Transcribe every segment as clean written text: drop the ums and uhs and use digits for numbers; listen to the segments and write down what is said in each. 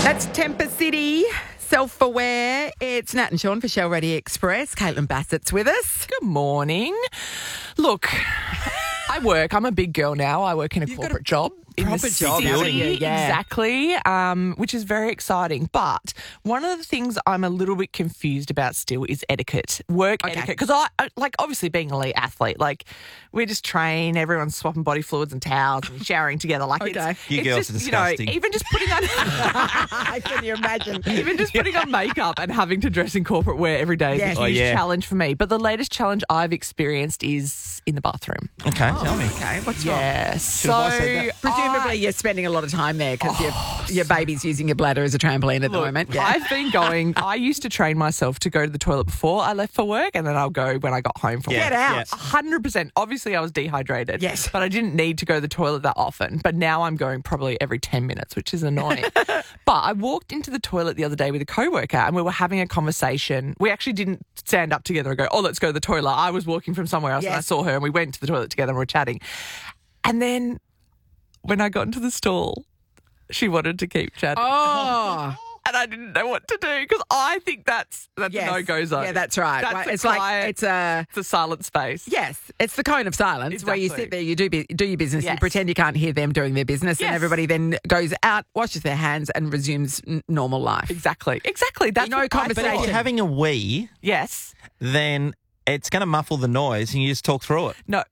That's Temper City, Self-Aware. It's Nat and Sean for Shell Ready Express. Caitlin Bassett's with us. Good morning. Look, I work. I'm a big girl now. I work in a corporate job. proper job, city, yeah. exactly, which is very exciting. But one of the things I'm a little bit confused about still is etiquette, work etiquette. Because I like, obviously being an elite athlete, like we just train, everyone's swapping body fluids and towels and showering together. Like You girls are disgusting. even just putting on, Can you imagine? even just putting on makeup and having to dress in corporate wear every day is a huge challenge for me. But the latest challenge I've experienced is in the bathroom. Okay, tell me. Okay, what's wrong? Yeah, Should have I said that? Presumably you're spending a lot of time there because your baby's using your bladder as a trampoline at the moment. Yeah. I've been going. I used to train myself to go to the toilet before I left for work, and then I'll go when I got home from work. Get out. 100%. Obviously, I was dehydrated. Yes. But I didn't need to go to the toilet that often. But now I'm going probably every 10 minutes, which is annoying. But I walked into the toilet the other day with a coworker, and we were having a conversation. We actually didn't stand up together and go, oh, let's go to the toilet. I was walking from somewhere else, and I saw her, and we went to the toilet together, and we were chatting. And then when I got into the stall, she wanted to keep chatting. Oh. And I didn't know what to do because I think that's Yes. a no-go zone. Yeah, that's right. That's Well, a it's like quiet- it's a It's a silent space. yes, it's the cone of silence where you Exactly. sit there, you do your business, you Yes. pretend you can't hear them doing their business, and Yes. everybody then goes out, washes their hands, and resumes normal life. Exactly. That's No what I conversation. But if thought. you're having a wee, Yes. then it's going to muffle the noise and you just talk through it. No.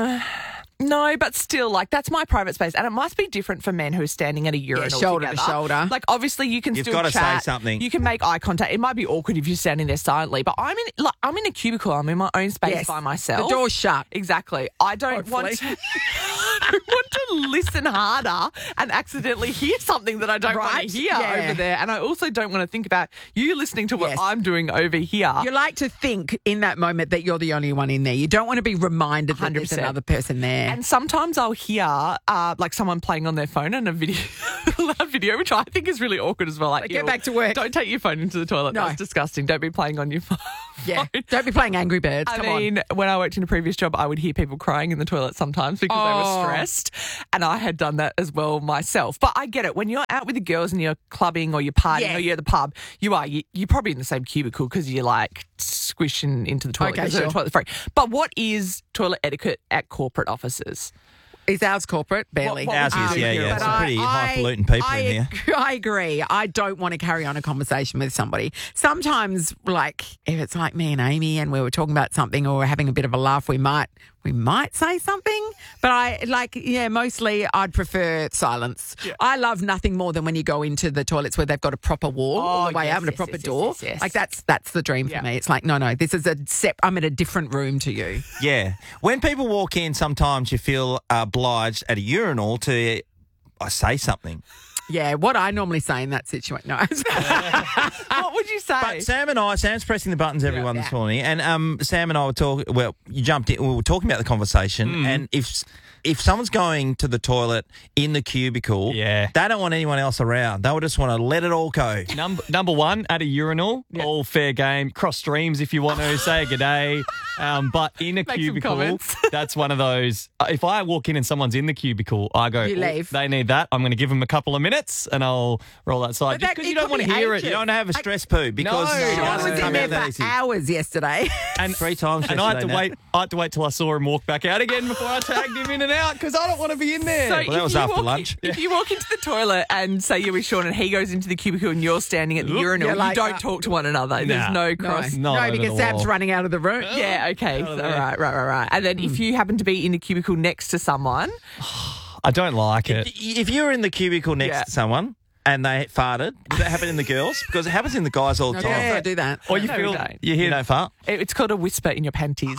No, but still, like, that's my private space. And it must be different for men who are standing at a urinal shoulder to together. shoulder. Like, obviously, you can You've still gotta say chat. something. You can make eye contact. It might be awkward if you're standing there silently, but I'm in a cubicle. I'm in my own space Yes. by myself. The door's shut. Exactly. I don't want to, I don't want to listen harder and accidentally hear something that I don't want Right? to hear Yeah. over there. And I also don't want to think about you listening to what Yes. I'm doing over here. You like to think in that moment that you're the only one in there. You don't want to be reminded that there's 100%. another person there. And sometimes I'll hear like someone playing on their phone and a video, loud video, which I think is really awkward as well. Like, Get back to work. Don't take your phone into the toilet. No. That's disgusting. Don't be playing on your phone. Yeah. Don't be playing Angry Birds. Come I mean, when I worked in a previous job, I would hear people crying in the toilet sometimes because they were stressed. And I had done that as well myself. But I get it. When you're out with the girls and you're clubbing or you're partying Yes. or you're at the pub, you're probably in the same cubicle because you're like squishing into the toilet. Okay, 'cause they're sure. toilet free. But what is toilet etiquette at corporate offices? Is ours corporate? Barely. What Ours would is, you do? yeah. But Some pretty highfalutin people in here. I agree. I don't want to carry on a conversation with somebody. Sometimes, like, if it's like me and Amy and we were talking about something or we're having a bit of a laugh, we might say something. But mostly I'd prefer silence. Yeah. I love nothing more than when you go into the toilets where they've got a proper wall all the way yes, out and a yes, proper yes, door. yes. Like that's the dream for me. It's like, no, this is I'm in a different room to you. Yeah. When people walk in, sometimes you feel obliged at a urinal to say something. Yeah, what I normally say in that situation. No. What would you say? But Sam's pressing the buttons, everyone, Yeah. this morning, and Sam and I were talking. Well, you jumped in. We were talking about the conversation, and if someone's going to the toilet in the cubicle, Yeah. they don't want anyone else around. They would just want to let it all go. Number one, at a urinal, all fair game. Cross streams if you want to, say a good day. But in a some cubicle, comments. that's one of those. If I walk in and someone's in the cubicle, I go, You leave. They need that. I'm going to give them a couple of minutes and I'll roll outside. But Just that- because you it don't could want to be hear ages. it. You don't have a stress poo because No. it I doesn't was come in out there that for easy. hours yesterday. And 3 times And I had to yesterday, Nat. wait. I had to wait till I saw him walk back out again before I tagged him in and out because I don't want to be in there. So Well, that if was you after walk- lunch. If you walk into the toilet and say you're with Sean and he goes into the cubicle and you're standing at the urinal, You're like, you don't talk to one another. There's Nah. no cross. No, not because at Sam's all. running out of the room. Yeah, okay. So, there. right. And then if you happen to be in the cubicle next to someone, I don't like it. If you're in the cubicle next Yeah. to someone and they farted, does that happen in the girls? Because it happens in the guys all the No, time. girls don't do that. Or you No, we feel don't. you You hear don't fart? it's called a whisper in your panties.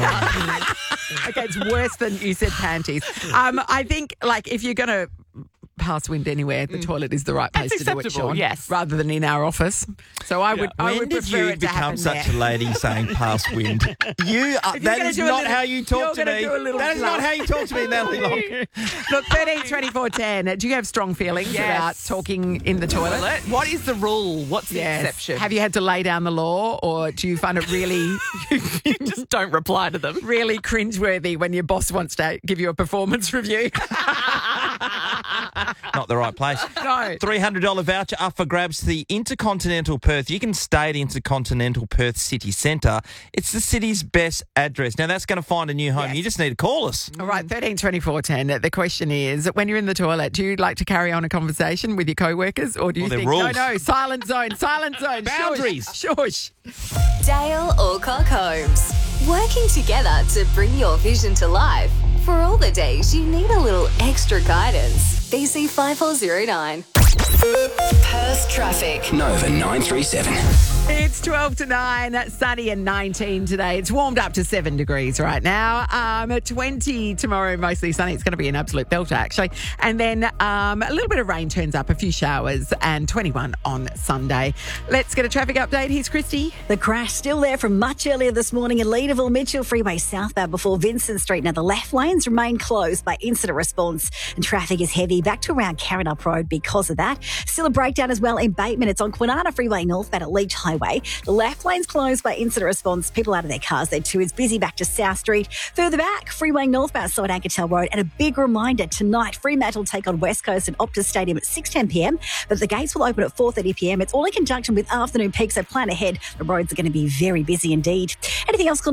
Okay, it's worse than you said panties. I think, like, if you're going to pass wind anywhere, the toilet is the right place That's to do it, acceptable, Sean. yes. Rather than in our office. So I would When did prefer you it to become happen such there. a lady saying pass wind? That gonna is do a not little- how you talk you're to gonna me. do a little That is bluff. not how you talk to me, Natalie Long. Look, 13, 24, 10. Do you have strong feelings Yes. about talking in the toilet? What is the rule? What's the exception? Have you had to lay down the law, or do you find it really, you just don't reply to them. really cringeworthy when your boss wants to give you a performance review? Not the right place. No. $300 voucher up for grabs to the Intercontinental Perth. You can stay at Intercontinental Perth City Centre. It's the city's best address. Now, that's going to find a new home. Yes. You just need to call us. All right, 13 24 10. The question is, when you're in the toilet, do you like to carry on a conversation with your co-workers, or do you Well, they're think, rules. no, silent zone, Boundaries. Shush. Dale Alcock Holmes. Working together to bring your vision to life. For all the days you need a little extra guidance. BC 5409. Perth traffic. Nova 937. It's 12 to 9, sunny and 19 today. It's warmed up to 7 degrees right now. 20 tomorrow, mostly sunny. It's going to be an absolute belter, actually. And then a little bit of rain turns up, a few showers, and 21 on Sunday. Let's get a traffic update. Here's Christy. The crash still there from much earlier this morning in Leederville Mitchell Freeway southbound before Vincent Street. Now, the left lanes remain closed by incident response, and traffic is heavy back to around Carrinup Road because of that. Still a breakdown as well in Bateman. It's on Kwinana Freeway northbound at Leach Highway. The left lane's closed by incident response. People out of their cars there too. It's busy back to South Street. Further back, Freeway northbound side Ankertel Road. And a big reminder, tonight Fremantle take on West Coast at Optus Stadium at 6:10pm. But the gates will open at 4:30pm. It's all in conjunction with afternoon peak, so plan ahead. The roads are going to be very busy indeed. Anything else, call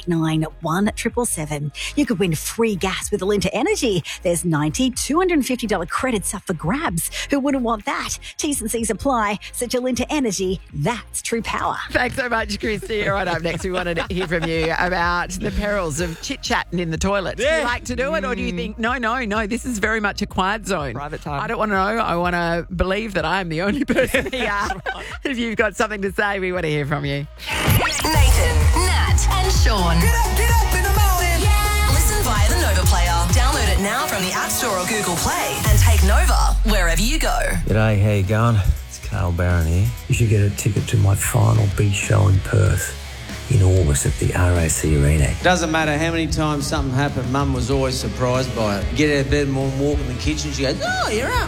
9489 You could win free gas with Alinta Energy. There's $90, $250 credits up for grabs. Who wouldn't want that? T's and C's apply. Such Alinta Energy, that's true power. Thanks so much, Christy. All right, up next, we wanted to hear from you about the perils of chit-chatting in the toilet. Do you like to do it, or do you think, no, this is very much a quiet zone? Private time. I don't want to know. I want to believe that I'm the only person here. If you've got something to say, we want to hear from you. Nathan, Nat, and Sean. Get up in the morning. Listen via the Nova Player. Download it now from the App Store or Google Play and take Nova wherever you go. G'day, how you going? It's Carl Barron here. You should get a ticket to my final beach show in Perth in August at the RAC Arena. Doesn't matter how many times something happened, Mum was always surprised by it. Get out of bed and walk in the kitchen, she goes, "Oh, you're up."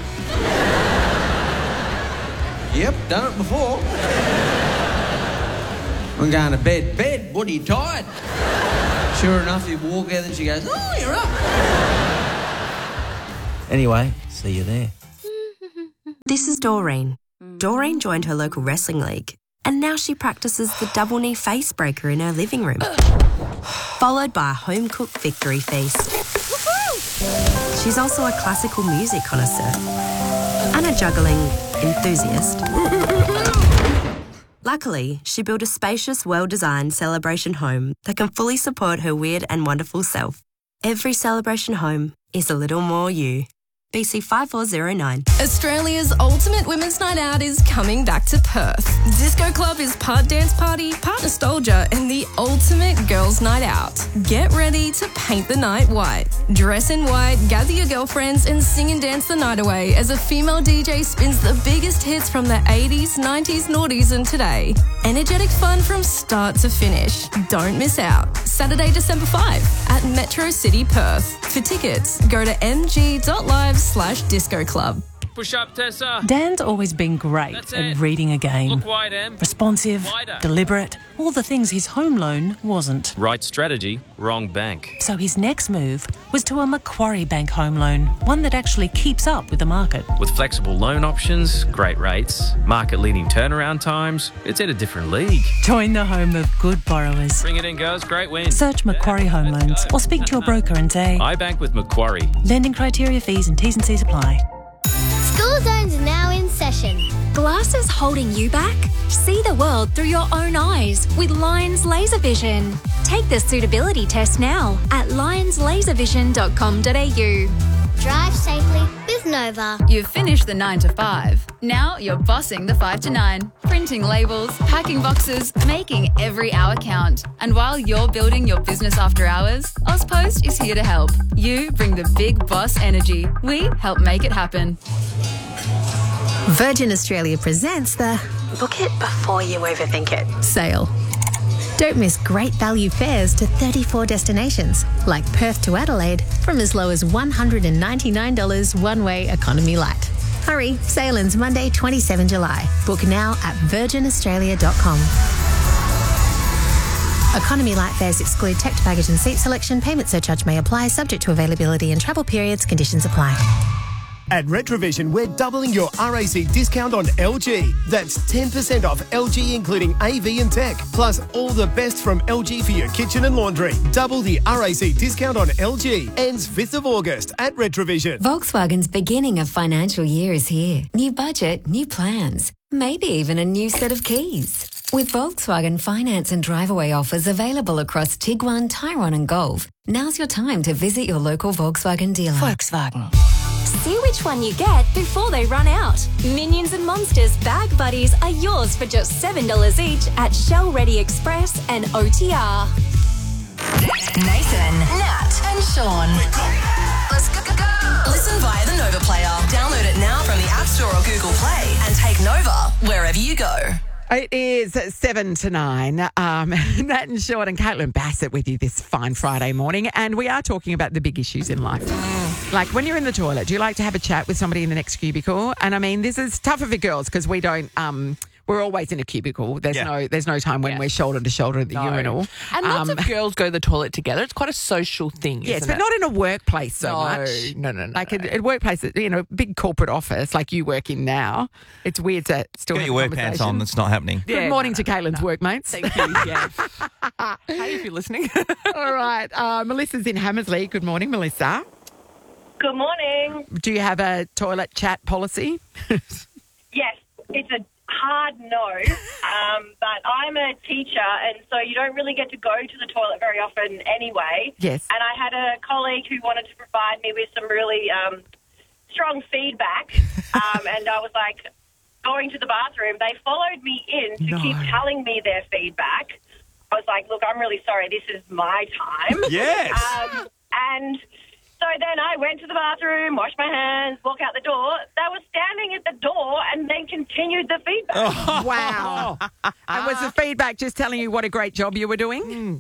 Yep, done it before. I'm going to bed. Bed, what are you, tired? Sure enough, you walk out and she goes, "Oh, you're up." Anyway, see you there. This is Doreen. Doreen joined her local wrestling league, and now she practices the double knee face breaker in her living room, followed by a home-cooked victory feast. She's also a classical music connoisseur and a juggling enthusiast. Luckily, she built a spacious, well-designed celebration home that can fully support her weird and wonderful self. Every celebration home is a little more you. BC 5409. Australia's ultimate women's night out is coming back to Perth. Disco Club is part dance party, part nostalgia, and the ultimate girls' night out. Get ready to paint the night white. Dress in white, gather your girlfriends, and sing and dance the night away as a female DJ spins the biggest hits from the 80s, 90s, noughties, and today. Energetic fun from start to finish. Don't miss out. Saturday, December 5 at Metro City, Perth. For tickets, go to mg.live/disco club. Push up, Tessa. Dan's always been great at reading a game. Look wide, Em. Responsive, Wider. deliberate, all the things his home loan wasn't. Right strategy, wrong bank. So his next move was to a Macquarie Bank home loan, one that actually keeps up with the market. With flexible loan options, great rates, market-leading turnaround times, it's in a different league. Join the home of good borrowers. Bring it in, girls. Great win. Search Macquarie Home Loans or speak to your broker and say, I bank with Macquarie. lending criteria, fees and T's and C's apply. School Zone's now in session. Glasses holding you back? See the world through your own eyes with Lions Laser Vision. Take the suitability test now at lionslaservision.com.au. Drive safely with Nova. You've finished the 9 to 5. Now you're bossing the 5 to 9. Printing labels, packing boxes, making every hour count. And while you're building your business after hours, Ozpost is here to help. You bring the big boss energy. We help make it happen. Virgin Australia presents the Book It Before You Overthink It sale. Don't miss great value fares to 34 destinations, like Perth to Adelaide, from as low as $199 one-way economy light. Hurry, sale ends Monday, 27 July. Book now at virginaustralia.com. Economy light fares exclude checked baggage and seat selection. Payment surcharge may apply, subject to availability and travel periods. Conditions apply. At Retrovision, we're doubling your RAC discount on LG. That's 10% off LG, including AV and tech, plus all the best from LG for your kitchen and laundry. Double the RAC discount on LG. Ends 5th of August at Retrovision. Volkswagen's beginning of financial year is here. New budget, new plans, maybe even a new set of keys. With Volkswagen finance and drive-away offers available across Tiguan, Tyrone and Golf, now's your time to visit your local Volkswagen dealer. Volkswagen. See which one you get before they run out. Minions and Monsters Bag Buddies are yours for just $7 each at Shell Ready Express and OTR. Nathan, Nat, and Sean. Let's go. Listen via the Nova Player. Download it now from the App Store or Google Play and take Nova wherever you go. It is 7 to 9. Nat and Sean and Caitlin Bassett with you this fine Friday morning. And we are talking about the big issues in life. Like when you're in the toilet, do you like to have a chat with somebody in the next cubicle? And I mean, this is tougher for girls because we don't... we're always in a cubicle. There's no time when we're shoulder to shoulder at the urinal. And lots of girls go to the toilet together. It's quite a social thing, yes, isn't but it? not in a workplace so much. No. Like a workplace, a big corporate office like you work in now. It's weird to still Get have your a work pants conversation. on. That's not happening. Good morning to Caitlin's workmates. Thank you, Jeff. Hey, if you're listening. All right. Melissa's in Hammersley. Good morning, Melissa. Good morning. Do you have a toilet chat policy? Yes, it's a hard no, but I'm a teacher, and so you don't really get to go to the toilet very often anyway. Yes. And I had a colleague who wanted to provide me with some really strong feedback, and I was like, going to the bathroom, they followed me in to keep telling me their feedback. I was like, look, I'm really sorry, this is my time. Yes. And so then I went to the bathroom, washed my hands, walked out the door. They were standing at the door and then continued the feedback. Oh, wow. And was the feedback just telling you what a great job you were doing?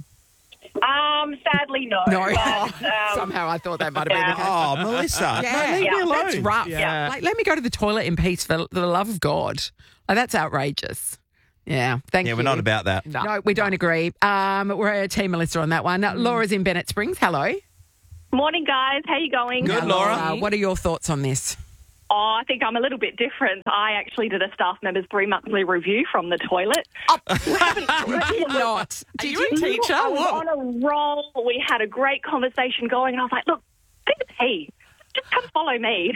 Sadly, no. No. But, Somehow I thought that might have been the case. Oh, Melissa. Yeah, Leave me alone. that's rough. Yeah. Like, let me go to the toilet in peace for the love of God. Like, that's outrageous. Yeah, thank you. Yeah, we're not about that. No, we don't agree. We're a team, Melissa, on that one. Laura's in Bennett Springs. Hello. Morning, guys. How you going? Good, Laura. What are your thoughts on this? Oh, I think I'm a little bit different. I actually did a staff member's 3-monthly review from the toilet. Not. Are you a teacher? I was on a roll. We had a great conversation going, and I was like, look, take a pee. Just come follow me.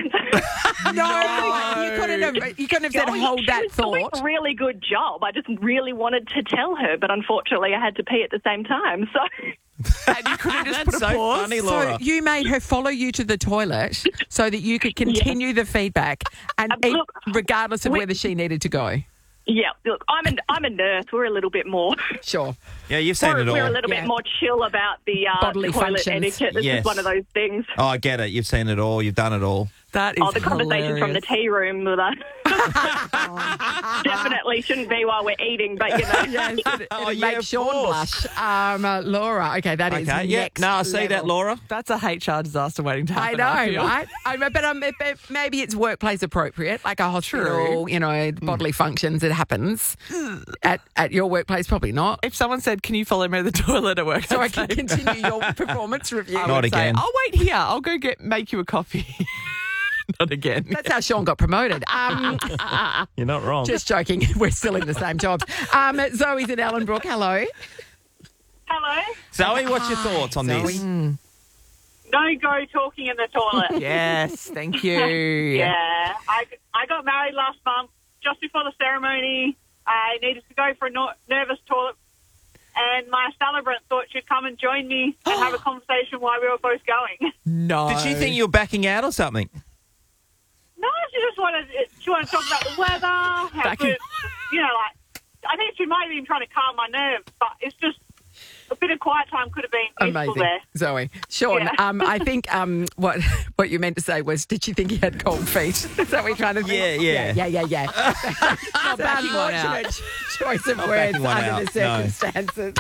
No, you couldn't have said hold that She was doing thought. a really good job. I just really wanted to tell her, but unfortunately I had to pee at the same time. So... And you couldn't just put a so pause? funny, Laura. So you made her follow you to the toilet so that you could continue the feedback, and look, regardless of whether she needed to go. Yeah, look, I'm a nurse. We're a little bit more... Sure. Yeah, you've seen it all. We're a little bit more chill about the Bodily toilet functions. etiquette. This Yes. is one of those things. Oh, I get it. You've seen it all. You've done it all. That is the conversation from the tea room with us. Definitely shouldn't be while we're eating, but you know. Yes, it yeah, makes of Sean course. blush. Laura, okay, that is Okay, yeah. next No, I see that, level. Laura. That's a HR disaster waiting to I happen. know, feel. right? But maybe it's workplace appropriate, like a hospital, bodily functions. It happens. At your workplace, probably not. If someone said, can you follow me to the toilet at work? So I I'd can say- continue your performance review. I Not would say, again. I'll wait here. I'll go make you a coffee. Not again. That's how Sean got promoted. You're not wrong. Just joking. We're still in the same jobs. Zoe's in Ellenbrook. Hello. Hello. Zoe, what's your thoughts on this? No go talking in the toilet. Yes, thank you. Yeah. I got married last month. Just before the ceremony, I needed to go for a nervous toilet, and my celebrant thought she'd come and join me and have a conversation while we were both going. No. Did she think you were backing out or something? No, she wanted to talk about the weather. How good, I think she might have been trying to calm my nerves, but it's just a bit of quiet time could have been useful Amazing, there. Zoe. Sean, Yeah. I think what you meant to say was, did she think he had cold feet? Is that what you're trying to think? Yeah. Yeah. Not bad, unfortunate choice of Not words backing one under out, the circumstances.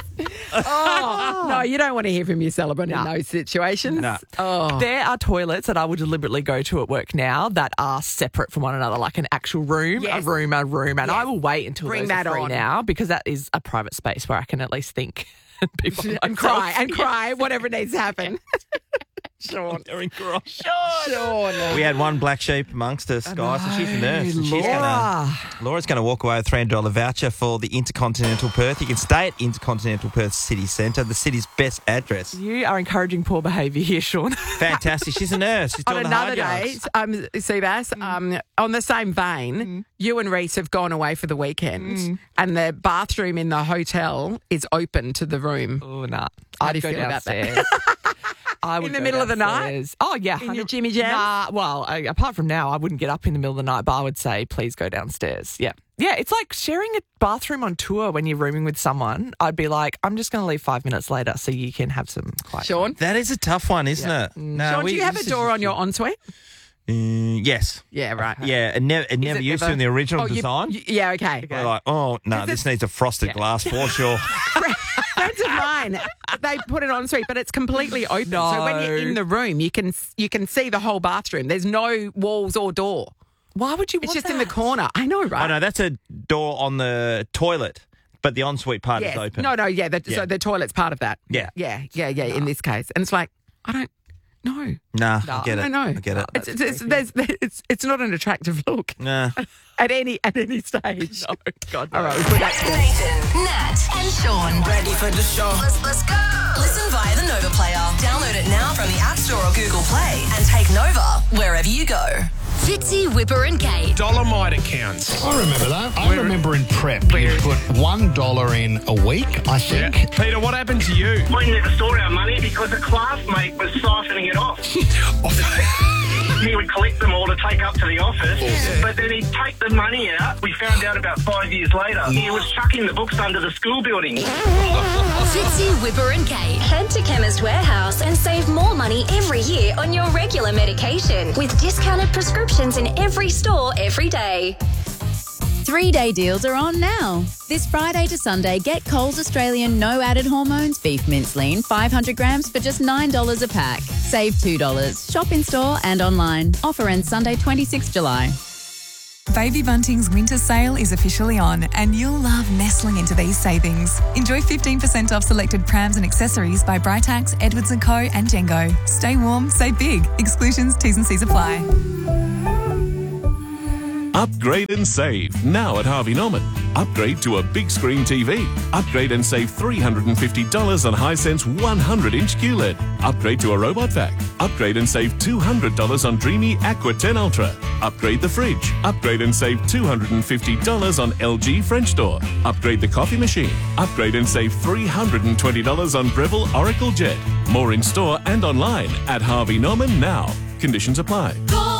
No, you don't want to hear from your celebrant in those situations. No. Oh. There are toilets that I would deliberately go to at work now that are separate from one another, like an actual room, Yes. a room, and I will wait until Bring those that are free on. now because that is a private space where I can at least think and be by And myself. cry, whatever needs to happen. Sean. During karate. Sean. We had one black sheep amongst us, guys, and she's a nurse. And Laura's going to walk away with a $300 voucher for the Intercontinental Perth. You can stay at Intercontinental Perth City Centre, the city's best address. You are encouraging poor behaviour here, Sean. Fantastic. She's a nurse. She's doing On the another hard day, yards. Seabass, on the same vein, you and Reese have gone away for the weekend and the bathroom in the hotel is open to the room. Oh, nah. How do you feel about that? I would in the go middle of the night? downstairs. Oh, yeah. In your Jimmy Jams? Nah, well, apart from now, I wouldn't get up in the middle of the night, but I would say, please go downstairs. Yeah. Yeah, it's like sharing a bathroom on tour when you're rooming with someone. I'd be like, I'm just going to leave 5 minutes later so you can have some quiet. Sean? That is a tough one, isn't it? No, Sean, do you have a door on your ensuite? Yes. Yeah, right. Yeah, it never used to in the original design. Yeah, okay. We're like, oh, no, this needs a frosted glass for sure. Friends of mine, they put it on suite, but it's completely open. So when you're in the room, you can see the whole bathroom. There's no walls or door. Why would you want It's just that? in the corner. I know, right? Oh, no, that's a door on the toilet, but the ensuite part is open. No, so the toilet's part of that. Yeah. Yeah, in this case. And it's like, I don't know. Nah, I get it. I know. I get it. It's not an attractive look. Nah. At any stage. Oh, God. All right, we'll put that together. Nathan, Nat, and Sean. Ready for the show. Let's go. Listen via the Nova Player. Download it now from the App Store or Google Play and take Nova wherever you go. Fitzy, Whipper and Kate. Dolomite accounts. I remember that. I remember in prep, you put $1 in a week, I think. Yeah. Peter, what happened to you? We never stored our money because a classmate was siphoning it off. He would collect them all to take up to the office, but then he'd take the money out. We found out about 5 years later. He was chucking the books under the school building. Fitzy, Whipper and Kate. Head to Chemist Warehouse and save more money every year on your regular medication with discounted prescriptions in every store every day. 3-day deals are on now. This Friday to Sunday, get Coles Australian No Added Hormones Beef Mince Lean 500 grams for just $9 a pack. Save $2. Shop in store and online. Offer ends Sunday 26 July. Baby Bunting's winter sale is officially on and you'll love nestling into these savings. Enjoy 15% off selected prams and accessories by Britax, Edwards & Co and Jengo. Stay warm, save big. Exclusions, T's and C's apply. Upgrade and save now at Harvey Norman. Upgrade to a big screen TV. Upgrade and save $350 on Hisense 100-inch QLED. Upgrade to a robot vac. Upgrade and save $200 on Dreamy Aqua 10 Ultra. Upgrade the fridge. Upgrade and save $250 on LG French Door. Upgrade the coffee machine. Upgrade and save $320 on Breville Oracle Jet. More in store and online at Harvey Norman now. Conditions apply.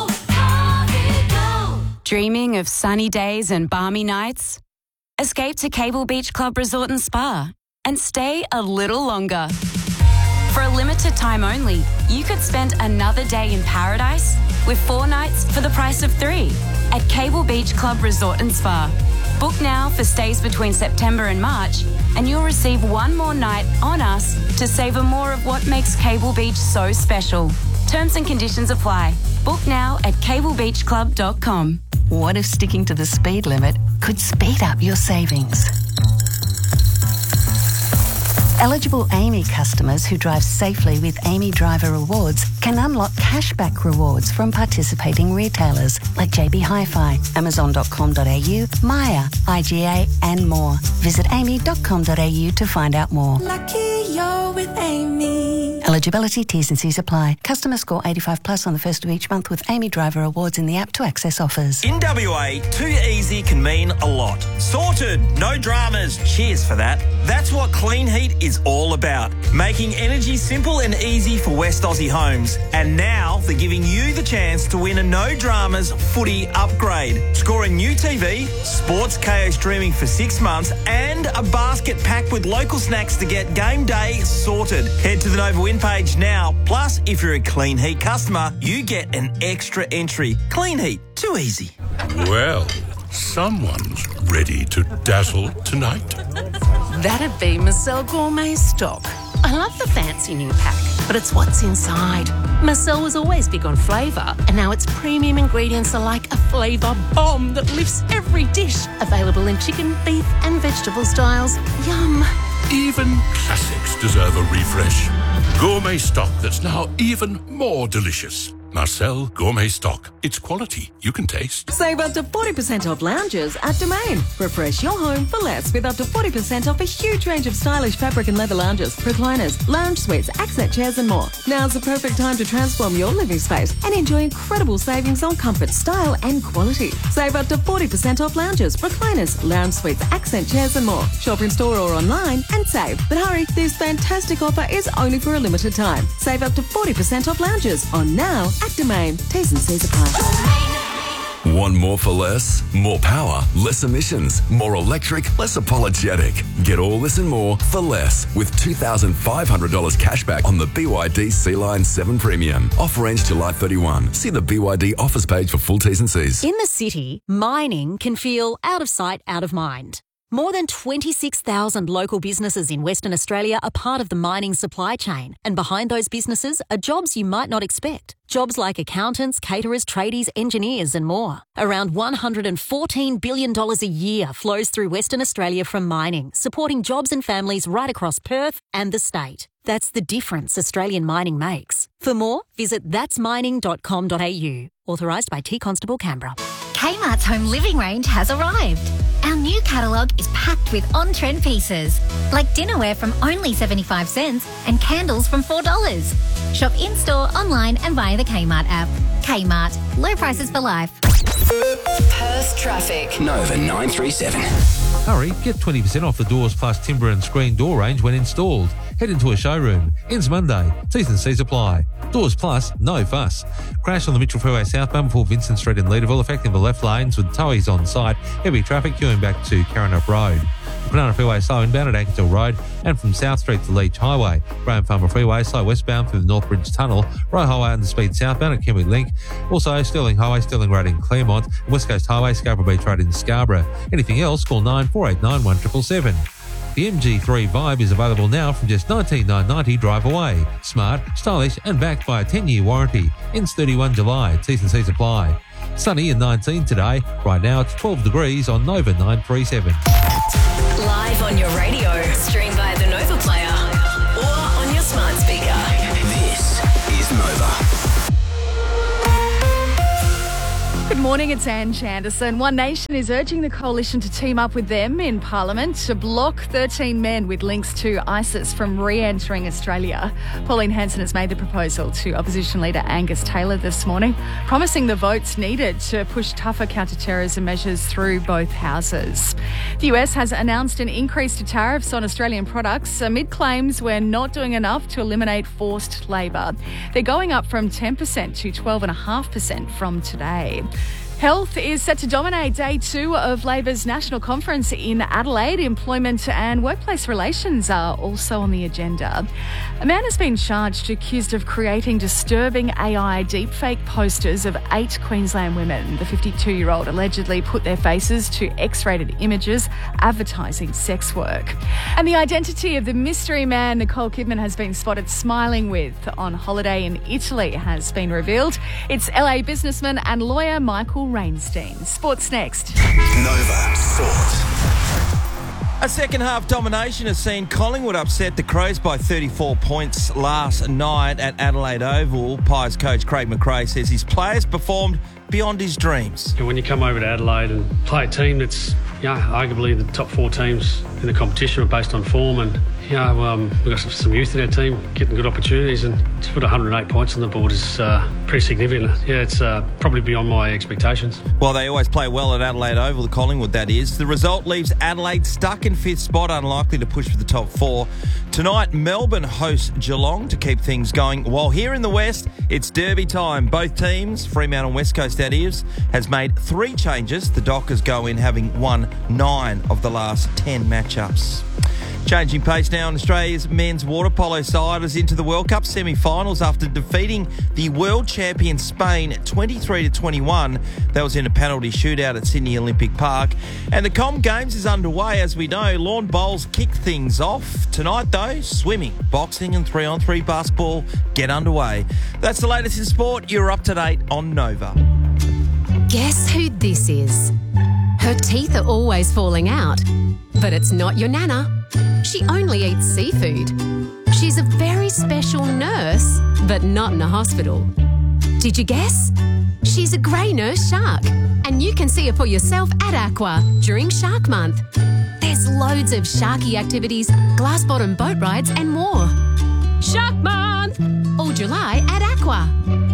Dreaming of sunny days and balmy nights? Escape to Cable Beach Club Resort and Spa and stay a little longer. For a limited time only, you could spend another day in paradise with 4 nights for the price of 3 at Cable Beach Club Resort and Spa. Book now for stays between September and March and you'll receive 1 more night on us to savour more of what makes Cable Beach so special. Terms and conditions apply. Book now at cablebeachclub.com. What if sticking to the speed limit could speed up your savings? Eligible Amy customers who drive safely with Amy Driver Rewards can unlock cashback rewards from participating retailers like JB Hi-Fi, Amazon.com.au, Maya, IGA and more. Visit amy.com.au to find out more. Lucky you're with Amy. Eligibility, T's and C's apply. Customer score 85 plus on the first of each month with Amy Driver Awards in the app to access offers. In WA, too easy can mean a lot. Sorted, no dramas, cheers for that. That's what Clean Heat is all about. Making energy simple and easy for West Aussie homes. And now they're giving you the chance to win a no dramas footy upgrade. Score a new TV, sports KO streaming for 6 months and a basket packed with local snacks to get game day sorted. Head to the Nova Win page now. Plus, if you're a Clean Heat customer, you get an extra entry. Clean Heat, too easy. Well, someone's ready to dazzle tonight. That'd be Marcel Gourmet stock. I love the fancy new pack, but it's what's inside. Marcel was always big on flavour, and now its premium ingredients are like a flavour bomb that lifts every dish. Available in chicken, beef and vegetable styles. Yum. Even classics deserve a refresh. Gourmet stock that's now even more delicious. Marcel Gourmet Stock. It's quality you can taste. Save up to 40% off lounges at Domain. Refresh your home for less with up to 40% off a huge range of stylish fabric and leather lounges, recliners, lounge suites, accent chairs and more. Now's the perfect time to transform your living space and enjoy incredible savings on comfort, style and quality. Save up to 40% off lounges, recliners, lounge suites, accent chairs and more. Shop in store or online and save. But hurry, this fantastic offer is only for a limited time. Save up to 40% off lounges on now at Domain. T's and C's apply. Want more for less? More power, less emissions, more electric, less apologetic. Get all this and more for less with $2,500 cash back on the BYD Sea-Line 7 Premium. Offer ends July 31. See the BYD offers page for full T's and C's. In the city, mining can feel out of sight, out of mind. More than 26,000 local businesses in Western Australia are part of the mining supply chain, and behind those businesses are jobs you might not expect. Jobs like accountants, caterers, tradies, engineers and more. Around $114 billion a year flows through Western Australia from mining, supporting jobs and families right across Perth and the state. That's the difference Australian mining makes. For more, visit thatsmining.com.au. Authorised by T Constable Canberra. Kmart's home living range has arrived. Our new catalogue is packed with on-trend pieces, like dinnerware from only 75 cents and candles from $4. Shop in-store, online and via the Kmart app. Kmart. Low prices for life. Perth traffic. Nova 937. Hurry, get 20% off the Doors Plus timber and screen door range when installed. Head into a showroom. Ends Monday. T's and C's apply. Doors Plus, no fuss. Crash on the Mitchell Freeway southbound before Vincent Street in Leederville, affecting the left lanes with towies on site. Heavy traffic queuing back to Karrinyup Road. Banana Freeway slow inbound at Ankershill Road and from South Street to Leach Highway. Graham Farmer Freeway slow westbound through the North Bridge Tunnel. Roe Highway underspeed southbound at Kenwick Link. Also Stirling Highway, Stirling Road in Claremont. And West Coast Highway, Scarborough Beach Road in Scarborough. Anything else, call 9489 1777. The MG3 Vibe is available now from just $19,990 drive away. Smart, stylish and backed by a 10-year warranty. Ends 31 July. T's and C's apply. Sunny and 19 today. Right now it's 12 degrees on Nova 937. Live on your radio. Stream via the Nova Player or on your smart speaker. This is Nova. Good morning, it's Anne Chanderson. One Nation is urging the coalition to team up with them in Parliament to block 13 men with links to ISIS from re-entering Australia. Pauline Hanson has made the proposal to opposition leader Angus Taylor this morning, promising the votes needed to push tougher counter-terrorism measures through both houses. The US has announced an increase to tariffs on Australian products amid claims we're not doing enough to eliminate forced labour. They're going up from 10% to 12.5% from today. Health is set to dominate day 2 of Labor's National Conference in Adelaide. Employment and workplace relations are also on the agenda. A man has been charged accused of creating disturbing AI deepfake posters of 8 Queensland women. The 52-year-old allegedly put their faces to X-rated images advertising sex work. And the identity of the mystery man Nicole Kidman has been spotted smiling with on holiday in Italy has been revealed. It's LA businessman and lawyer Michael Rainstein. Sports next. Nova Sport. A second half domination has seen Collingwood upset the Crows by 34 points last night at Adelaide Oval. Pies coach Craig McRae says his players performed beyond his dreams. When you come over to Adelaide and play a team that's arguably the top 4 teams in the competition based on form, and we've got some youth in our team getting good opportunities, and to put 108 points on the board is pretty significant. It's probably beyond my expectations. Well, they always play well at Adelaide Oval, the Collingwood that is. The result leaves Adelaide stuck in 5th spot, unlikely to push for the top 4. Tonight, Melbourne hosts Geelong to keep things going, while here in the West, it's derby time. Both teams, Fremantle and West Coast that is, has made 3 changes. The Dockers go in having won 9 of the last 10 matchups. Changing pace now on Australia's men's water polo side is into the World Cup semi-finals after defeating the world champion Spain 23-21. That was in a penalty shootout at Sydney Olympic Park. And the Com Games is underway, as we know. Lawn bowls kick things off. Tonight, though, swimming, boxing and 3-on-3 basketball get underway. That's the latest in sport. You're up to date on Nova. Guess who this is? Her teeth are always falling out, but it's not your nana. She only eats seafood. She's a very special nurse, but not in a hospital. Did you guess? She's a grey nurse shark, and you can see her for yourself at Aqua during Shark Month. There's loads of sharky activities, glass bottom boat rides and more. Shark Month! All July at Aqua.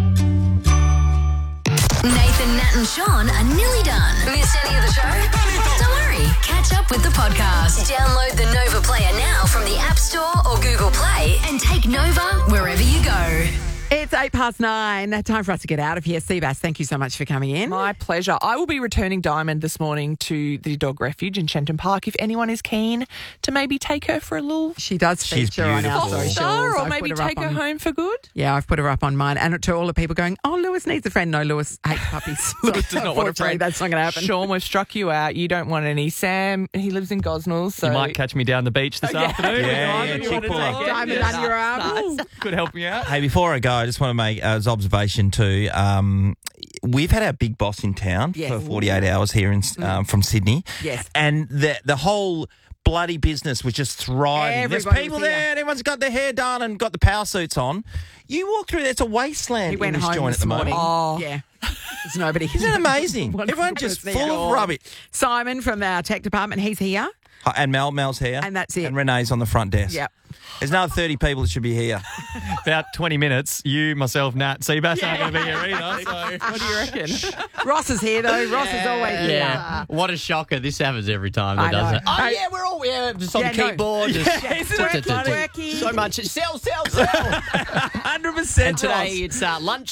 Nathan, Nat and Sean are nearly done. Missed any of the show? Don't worry. Catch up with the podcast. Download the Nova Player now from the App Store or Google Play and take Nova wherever you go. It's 9:08. Time for us to get out of here. Seabass, thank you so much for coming in. My pleasure. I will be returning Diamond this morning to the dog refuge in Shenton Park. If anyone is keen to maybe take her for a little... She does feature on our socials. Or maybe take her home for good. Yeah, I've put her up on mine. And to all the people going, oh, Lewis needs a friend. No, Lewis hates puppies. Lewis does not want a friend. That's not going to happen. Sean, we've struck you out. You don't want any. Sam, he lives in Gosnells. So... You might catch me down the beach this afternoon. Chick puller. Diamond under your arm. Could help me out. Hey, before I go, I just want to make as observation too. We've had our big boss in town for 48 hours here in from Sydney. Yes. And the whole bloody business was just thriving. Everybody There's people was here. there and everyone's got their hair done and got the power suits on. You walk through, it's a wasteland He went in this home joint this at the moment. morning. Yeah. There's nobody. Isn't it amazing? Everyone just full of rubbish. Simon from our tech department, he's here. And Mel's here. And that's it. And Renee's on the front desk. Yep. There's another 30 people that should be here. About 20 minutes, you, myself, Nat, Seabass aren't going to be here either. So. What do you reckon? Ross is here, though. Ross is always here. Yeah. What a shocker. This happens every time that does it. Oh, yeah, we're all just on the keyboard. Just so much. Sell. 100%. And today it's lunch.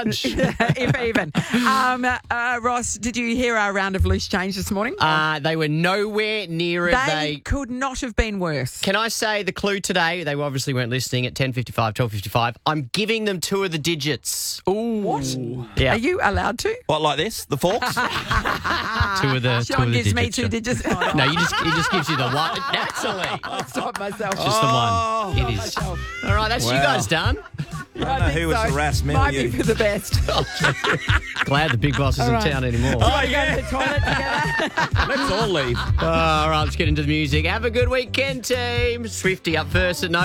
If even. Ross, did you hear our round of loose change this morning? They were nowhere near it. They could not have been worse. Can I say the clue today, they obviously weren't listening at 10:55, 12:55. I'm giving them two of the digits. Ooh. What? Yeah. Are you allowed to? What, like this? The forks? Two of the Sean digits. gives me two digits. No, he just gives you the one. Naturally. I'll stop myself. Just the one. It is. All right, that's you guys done. I don't know who was harassed, me or Might you. be for the best. Glad the big boss isn't in town anymore. Oh, you go to the toilet together? Let's all leave. All right, let's get into the music. Have a good weekend, team. Swifty up first at Nova.